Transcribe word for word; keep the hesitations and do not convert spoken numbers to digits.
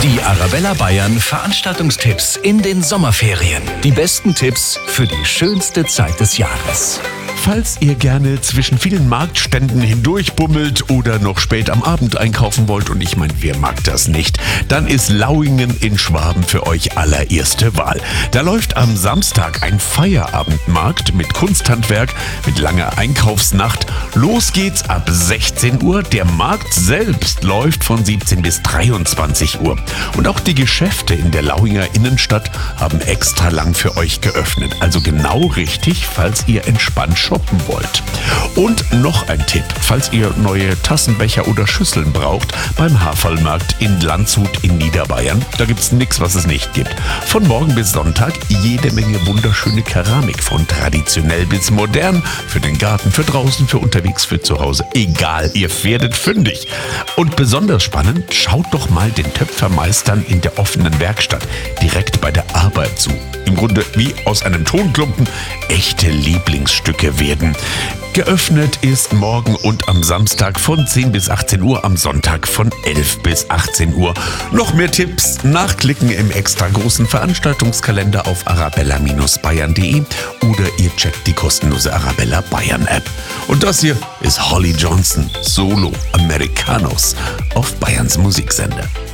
Die Arabella Bayern Veranstaltungstipps in den Sommerferien. Die besten Tipps für die schönste Zeit des Jahres. Falls ihr gerne zwischen vielen Marktständen hindurchbummelt oder noch spät am Abend einkaufen wollt, und ich meine, wer mag das nicht, dann ist Lauingen in Schwaben für euch allererste Wahl. Da läuft am Samstag ein Feierabendmarkt mit Kunsthandwerk, mit langer Einkaufsnacht. Los geht's ab sechzehn Uhr. Der Markt selbst läuft von siebzehn bis dreiundzwanzig Uhr. Und auch die Geschäfte in der Lauinger Innenstadt haben extra lang für euch geöffnet. Also genau richtig, falls ihr entspannt shoppen wollt. Und noch ein Tipp, falls ihr neue Tassenbecher oder Schüsseln braucht, beim Haferlmarkt in Landshut in Niederbayern. Da gibt's nichts, was es nicht gibt. Von morgen bis Sonntag jede Menge wunderschöne Keramik, von traditionell bis modern, für den Garten, für draußen, für unterwegs, für zu Hause. Egal, ihr werdet fündig. Und besonders spannend, schaut doch mal den Töpfermeistern in der offenen Werkstatt direkt bei der Arbeit zu. Im Grunde wie aus einem Tonklumpen echte Lieblingsstücke werden. Geöffnet ist morgen und am Samstag von zehn bis achtzehn Uhr, am Sonntag von elf bis achtzehn Uhr. Noch mehr Tipps nachklicken im extra großen Veranstaltungskalender auf arabella Bindestrich bayern punkt de oder ihr checkt die kostenlose Arabella Bayern App. Und das hier ist Holly Johnson, Solo Americanos auf Bayerns Musiksender.